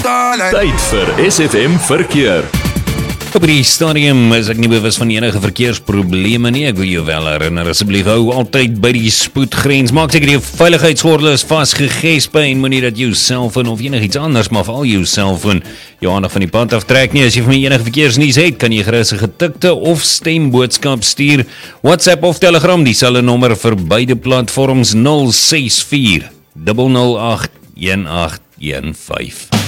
Tyd vir SFM Verkeer. Op die stadium is ek nie bewus van enige verkeersprobleme nie. Ek wil jou wel herinner, asseblief hou altyd by die spoedgrens. Maak seker die veiligheidsgordel is vasgegesp en moenie dat jou selfoon of enigiets anders, maar veral jou selfoon jou aandag van die pad aftrek nie. As jy van my enige verkeersnuus het, kan jy gerus 'n getikte of stemboodskap stuur. WhatsApp of Telegram, dieselfde nommer vir beide platforms 064 008 1815.